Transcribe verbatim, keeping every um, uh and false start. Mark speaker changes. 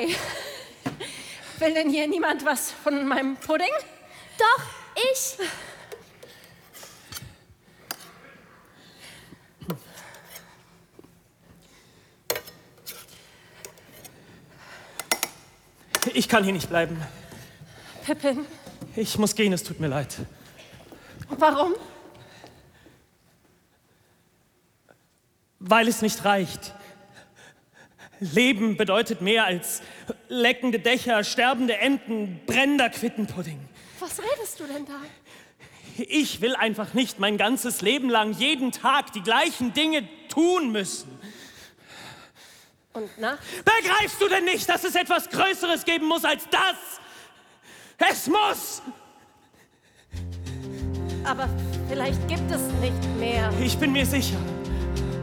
Speaker 1: Hey, will denn hier niemand was von meinem Pudding?
Speaker 2: Doch, ich.
Speaker 3: Ich kann hier nicht bleiben.
Speaker 1: Pippin.
Speaker 3: Ich muss gehen, es tut mir leid.
Speaker 1: Warum?
Speaker 3: Weil es nicht reicht. Leben bedeutet mehr als leckende Dächer, sterbende Enten, brennender Quittenpudding.
Speaker 1: Was redest du denn da?
Speaker 3: Ich will einfach nicht mein ganzes Leben lang jeden Tag die gleichen Dinge tun müssen.
Speaker 1: Und na?
Speaker 3: Begreifst du denn nicht, dass es etwas Größeres geben muss als das? Es muss!
Speaker 1: Aber vielleicht gibt es nicht mehr.
Speaker 3: Ich bin mir sicher.